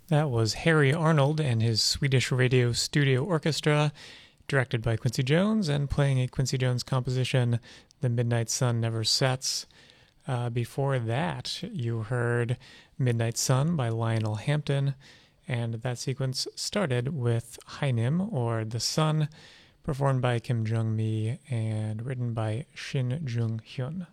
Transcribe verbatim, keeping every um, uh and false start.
That was Harry Arnold and his Swedish Radio Studio Orchestra, directed by Quincy Jones and playing a Quincy Jones composition, The Midnight Sun Never Sets. Uh, before that, you heard Midnight Sun by Lionel Hampton, and that sequence started with Hainim, or The Sun, performed by Kim Jung-mi and written by Shin Jung-hyun.